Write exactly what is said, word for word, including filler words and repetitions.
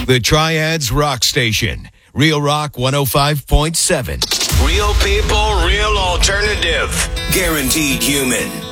The Triads Rock Station. Real Rock one oh five point seven. Real people, real alternative. Guaranteed human.